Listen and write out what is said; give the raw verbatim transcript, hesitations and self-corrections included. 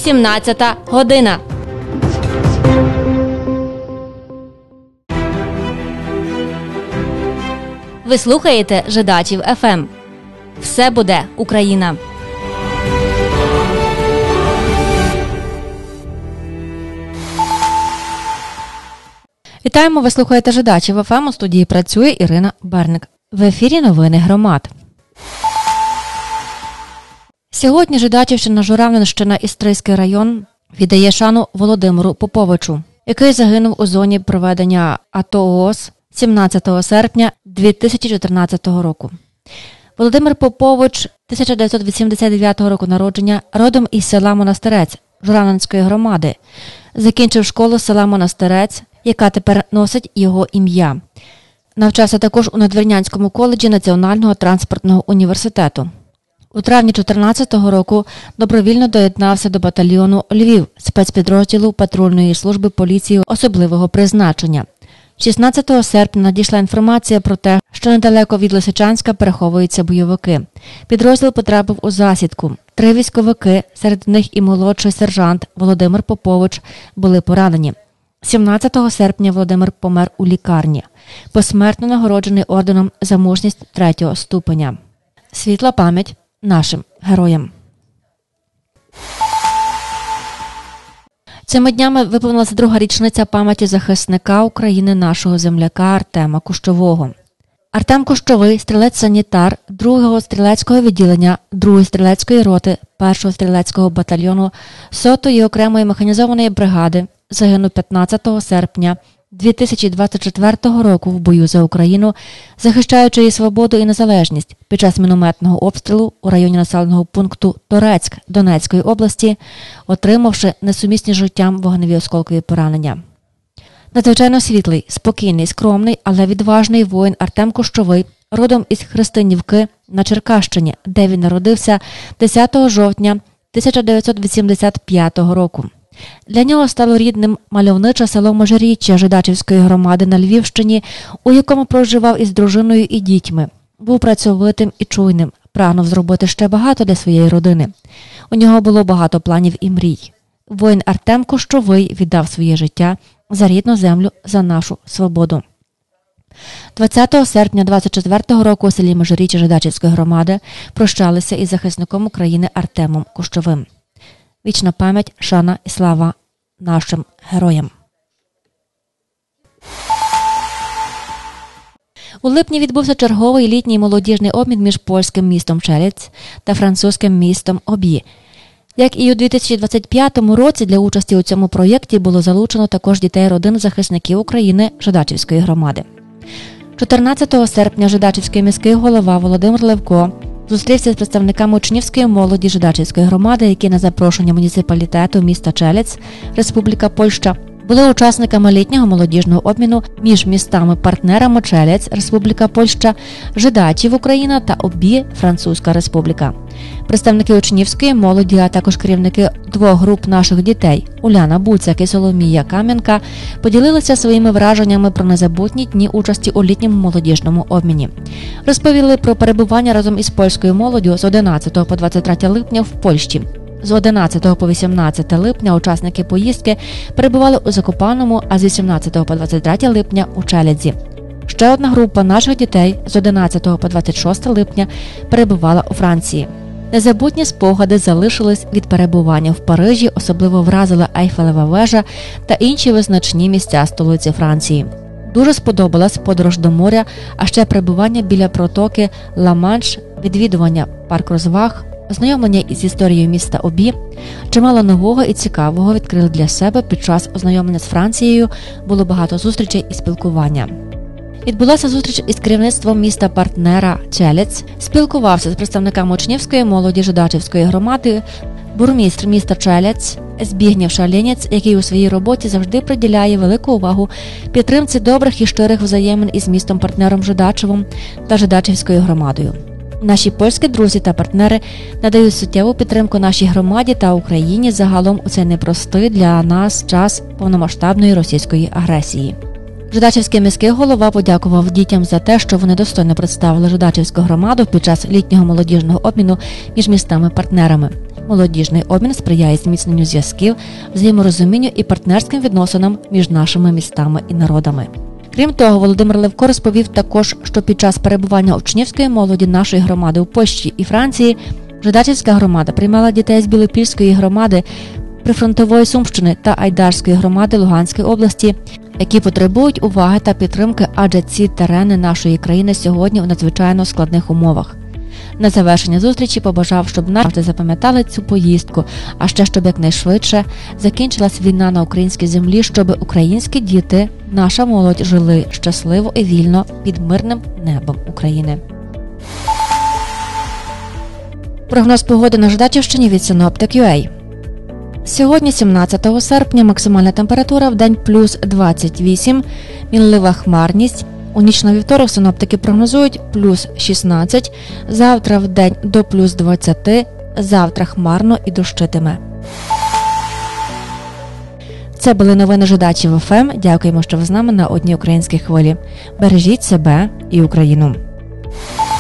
вісімнадцята година. Ви слухаєте Жидачів еф ем. Все буде Україна. Вітаємо, ви слухаєте Жидачів еф ем, у студії працює Ірина Берник. В ефірі новини громад. Сьогодні Жидачівщина, Журавлинщина, Істрийський район віддає шану Володимиру Поповичу, який загинув у зоні проведення АТО-ООС сімнадцятого серпня дві тисячі чотирнадцятого року. Володимир Попович, тисяча дев'ятсот вісімдесят дев'ятого року народження, родом із села Монастирець Журавлинської громади. Закінчив школу села Монастирець, яка тепер носить його ім'я. Навчався також у Надвірнянському коледжі Національного транспортного університету. У травні чотирнадцятого року добровільно доєднався до батальйону «Львів» спецпідрозділу патрульної служби поліції особливого призначення. шістнадцятого серпня надійшла інформація про те, що недалеко від Лисичанська переховуються бойовики. Підрозділ потрапив у засідку. Три військовики, серед них і молодший сержант Володимир Попович, були поранені. сімнадцятого серпня Володимир помер у лікарні. Посмертно нагороджений орденом за мужність третього ступеня. Світла пам'ять нашим героям. Цими днями виповнилася друга річниця пам'яті захисника України, нашого земляка Артема Кущового. Артем Кущовий – стрілець-санітар другого стрілецького відділення другої стрілецької роти першого стрілецького батальйону сотої окремої механізованої бригади, загинув п'ятнадцятого серпня дві тисячі двадцять четвертого року в бою за Україну, захищаючи її свободу і незалежність під час мінометного обстрілу у районі населеного пункту Торецьк Донецької області, отримавши несумісні з життям вогневі осколкові поранення. Надзвичайно світлий, спокійний, скромний, але відважний воїн Артем Кущовий, родом із Христинівки на Черкащині, де він народився десятого жовтня тисяча дев'ятсот вісімдесят п'ятого року. Для нього стало рідним мальовниче село Межиріччя Жидачівської громади на Львівщині, у якому проживав із дружиною і дітьми. Був працьовитим і чуйним, прагнув зробити ще багато для своєї родини. У нього було багато планів і мрій. Воїн Артем Кущовий віддав своє життя за рідну землю, за нашу свободу. двадцятого серпня двадцять четвертого року у селі Межиріччя Жидачівської громади прощалися із захисником України Артемом Кущовим. Вічна пам'ять, шана і слава нашим героям. У липні відбувся черговий літній молодіжний обмін між польським містом Челіць та французьким містом Об'ї. Як і у дві тисячі двадцять п'ятому році, для участі у цьому проєкті було залучено також дітей родин захисників України Жидачівської громади. чотирнадцятого серпня Жидачівський міський голова Володимир Левко зустрівся з представниками учнівської молоді Жидачівської громади, які на запрошення муніципалітету міста Челіць, Республіка Польща, були учасниками літнього молодіжного обміну між містами-партнерами Челіць, Республіка Польща, Жидачів, Україна та Об'ї, Французька Республіка. Представники учнівської молоді, а також керівники двох груп наших дітей – Уляна Буцяк і Соломія Кам'янка – поділилися своїми враженнями про незабутні дні участі у літньому молодіжному обміні. Розповіли про перебування разом із польською молоддю з одинадцятого по двадцять третє липня в Польщі. З одинадцятого по вісімнадцяте липня учасники поїздки перебували у Закопаному, а з вісімнадцятого по двадцять третє липня у Челядзі. Ще одна група наших дітей з одинадцятого по двадцять шосте липня перебувала у Франції. Незабутні спогади залишились від перебування в Парижі, особливо вразила Ейфелева вежа та інші визначні місця столиці Франції. Дуже сподобалась подорож до моря, а ще перебування біля протоки Ла-Манш, відвідування парк розваг, ознайомлення із історією міста Об'ї. Чимало нового і цікавого відкрили для себе під час ознайомлення з Францією, було багато зустрічей і спілкування. Відбулася зустріч із керівництвом міста-партнера Челіць, спілкувався з представниками учнівської молоді Жидачівської громади, бурмістр міста Челіць Збігнєв Шалєнєць, який у своїй роботі завжди приділяє велику увагу підтримці добрих і щирих взаємин із містом-партнером Жидачевим та Жидачівською громадою. Наші польські друзі та партнери надають суттєву підтримку нашій громаді та Україні загалом у цей непростий для нас час повномасштабної російської агресії. Жидачівський міський голова подякував дітям за те, що вони достойно представили Жидачівську громаду під час літнього молодіжного обміну між містами-партнерами. Молодіжний обмін сприяє зміцненню зв'язків, взаєморозумінню і партнерським відносинам між нашими містами і народами. Крім того, Володимир Левко розповів також, що під час перебування учнівської молоді нашої громади у Польщі і Франції Жидачівська громада приймала дітей з Білопільської громади, прифронтової Сумщини та Айдарської громади Луганської області, які потребують уваги та підтримки, адже ці терени нашої країни сьогодні у надзвичайно складних умовах. На завершення зустрічі побажав, щоб наші запам'ятали цю поїздку, а ще щоб якнайшвидше закінчилась війна на українській землі, щоб українські діти, наша молодь жили щасливо і вільно під мирним небом України. Прогноз погоди на Жидачівщині від Синоптик крапка ю а. Сьогодні, сімнадцятого серпня, максимальна температура в день плюс двадцять вісім, мінлива хмарність. У ніч на вівторок синоптики прогнозують плюс шістнадцять, завтра в день до плюс двадцять, завтра хмарно і дощитиме. Це були новини Жидачів еф ем. Дякуємо, що ви з нами на одній українській хвилі. Бережіть себе і Україну.